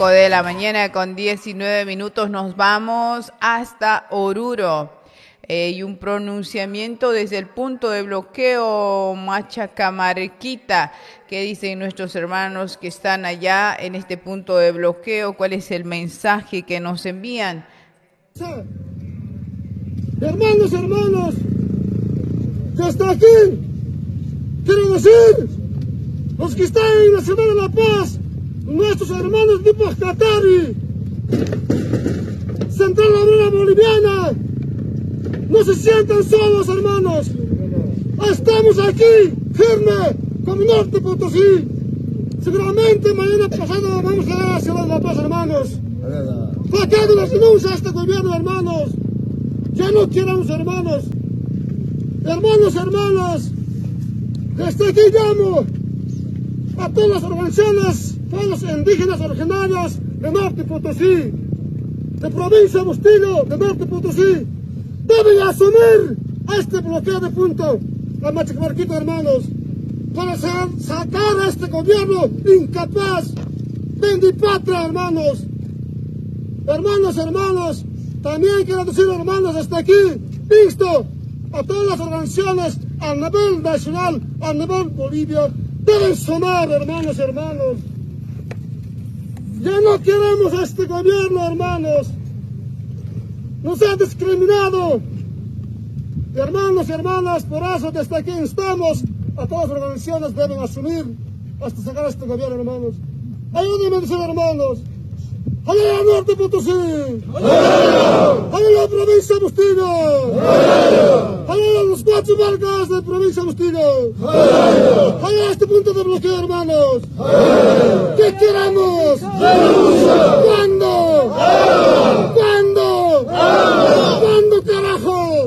5 de la mañana con 19 minutos nos vamos hasta Oruro. Y un pronunciamiento desde el punto de bloqueo Machacamarquita. ¿Qué dicen nuestros hermanos que están allá en este punto de bloqueo? ¿Cuál es el mensaje que nos envían? Hermanos, desde aquí quiero decir, los que están en la ciudad de La Paz, nuestros hermanos de Pajcatari, Central Obrera Boliviana, no se sientan solos, hermanos. Estamos aquí, firme, como Norte Potosí. Seguramente mañana pasado vamos a ir a la ciudad de La Paz, hermanos. Sacando la renuncia a este gobierno, hermanos. Ya no queremos, hermanos. Hermanos, desde aquí llamo a todas las organizaciones, pueblos indígenas originarios de Norte Potosí, de provincia Bustillo, de Norte Potosí, deben asumir este bloqueo de punto, la Machacamarquita, hermanos, para sacar a este gobierno incapaz, vendipatria, hermanos. Hermanos, también quiero decir, hermanos, hasta aquí, insto a todas las organizaciones a nivel nacional, a nivel Bolivia, deben sumar, hermanos. Ya no queremos a este gobierno, hermanos. Nos ha discriminado. Hermanos, por eso desde aquí instamos a todas las organizaciones deben asumir hasta sacar a este gobierno, hermanos. Ayúdenme a decir, hermanos. ¡Jalea Norte Potosí! ¡Jalea la provincia de Bustillo! ¡Jalea los 4 barcos de provincia de Bustillo! ¡Jalea este punto de bloqueo, hermanos! ¿Qué queremos? ¿Cuándo? ¿Cuándo, carajo?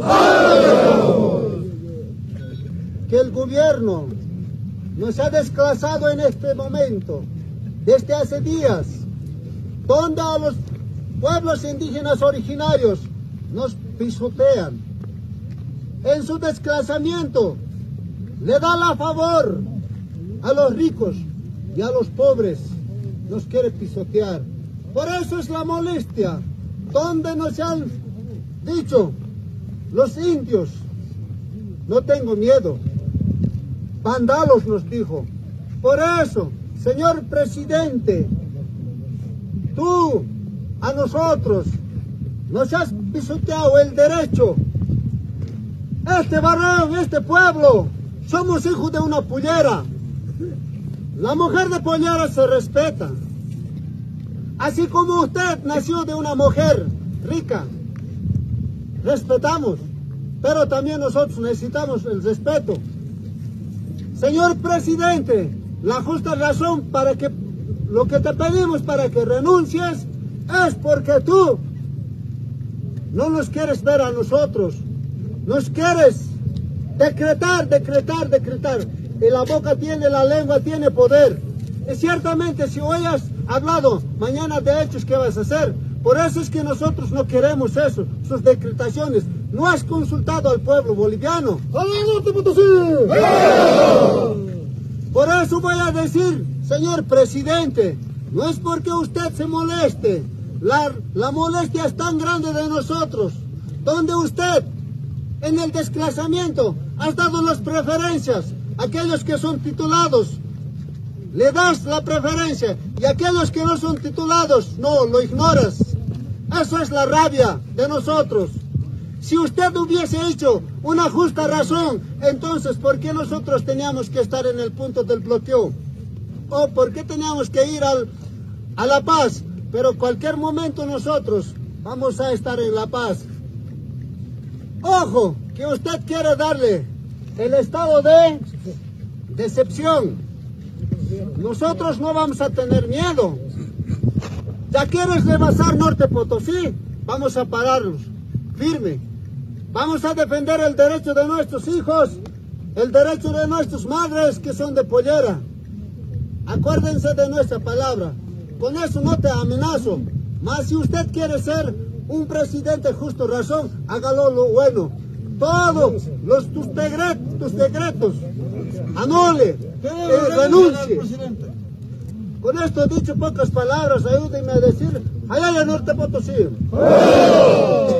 Que el gobierno nos ha desclasado en este momento, desde hace días, donde a los pueblos indígenas originarios nos pisotean. En su desclasamiento le da la favor a los ricos y a los pobres, nos quiere pisotear. Por eso es la molestia, donde nos han dicho los indios, no tengo miedo, vándalos nos dijo. Por eso, señor presidente, tú, a nosotros, nos has pisoteado el derecho. Este barrio, este pueblo, somos hijos de una pollera. La mujer de pollera se respeta. Así como usted nació de una mujer rica, respetamos, pero también nosotros necesitamos el respeto. Señor presidente, la justa razón para que lo que te pedimos para que renuncies es porque tú no nos quieres ver a nosotros, nos quieres decretar. Y la boca tiene, la lengua tiene poder. Y ciertamente si hoy has hablado, mañana de hechos, ¿qué vas a hacer? Por eso es que nosotros no queremos eso, sus decretaciones. No has consultado al pueblo boliviano. Por eso voy a decir, señor presidente, no es porque usted se moleste, la molestia es tan grande de nosotros, donde usted en el desclasamiento has dado las preferencias a aquellos que son titulados, le das la preferencia, y a aquellos que no son titulados, no, lo ignoras. Eso es la rabia de nosotros. Si usted hubiese hecho una justa razón, entonces, ¿por qué nosotros teníamos que estar en el punto del bloqueo? ¿O por qué teníamos que ir a La Paz? Pero cualquier momento nosotros vamos a estar en La Paz. Ojo, que usted quiere darle el estado de decepción. Nosotros no vamos a tener miedo. ¿Ya quieres rebasar Norte Potosí? Vamos a pararlos, firme. Vamos a defender el derecho de nuestros hijos, el derecho de nuestras madres que son de pollera. Acuérdense de nuestra palabra. Con eso no te amenazo. Mas si usted quiere ser un presidente justo razón, hágalo lo bueno. Todos tus decretos, anule, renuncie. Con esto dicho pocas palabras, ayúdenme a decir, allá en Norte Potosí.